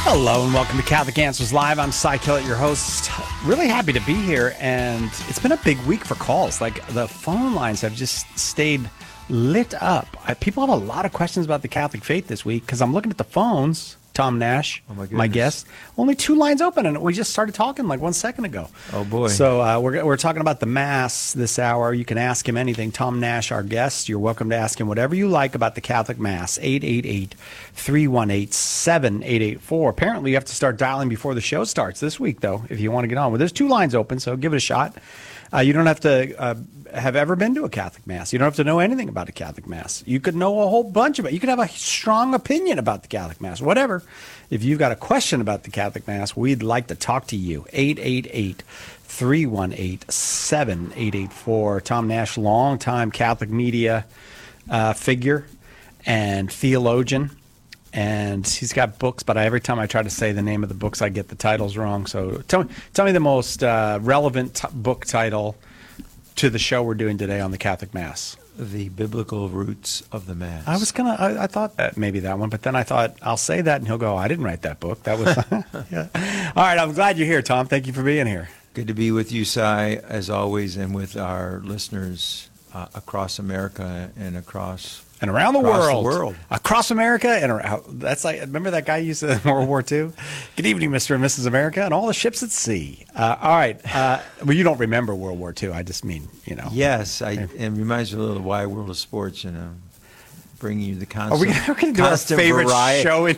Hello and welcome to Catholic Answers Live. I'm Cy Kellett, your host. Really happy to be here, and it's been a big week for calls. Like, the phone lines have just stayed lit up. People have a lot of questions about the Catholic faith this week because I'm looking at the phones. Tom Nash, my guest. Only 2 lines open, and we just started talking like 1 second ago. Oh, boy. So we're talking about the Mass this hour. You can ask him anything. Tom Nash, our guest. You're welcome to ask him whatever you like about the Catholic Mass. 888-318-7884. Apparently, you have to start dialing before the show starts this week, though, if you want to get on. Well, there's 2 lines open, so give it a shot. You don't have to have ever been to a Catholic Mass. You don't have to know anything about a Catholic Mass. You could know a whole bunch of it. You could have a strong opinion about the Catholic Mass, whatever. If you've got a question about the Catholic Mass, we'd like to talk to you. 888-318-7884. Tom Nash, longtime Catholic media figure and theologian. And he's got books, but every time I try to say the name of the books, I get the titles wrong. So tell me the most relevant book title to the show we're doing today on the Catholic Mass. The Biblical Roots of the Mass. I thought that maybe that one, but then I thought I'll say that, and he'll go, I didn't write that book. That was yeah. All right, I'm glad you're here, Tom. Thank you for being here. Good to be with you, Cy, as always, and with our listeners across America and across around the world. Across America and around. That's like, remember that guy used to in World War II? Good evening, Mr. and Mrs. America, and all the ships at sea. All right. Well, you don't remember World War II. I just mean, Yes, it reminds me a little of Wide World of Sports, bringing you the constant. Are we going to do our favorite show in